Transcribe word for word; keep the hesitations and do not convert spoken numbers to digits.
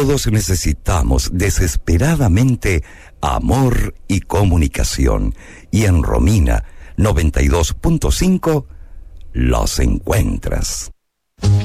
Todos necesitamos desesperadamente amor y comunicación. Y en Romina noventa y dos punto cinco los encuentras.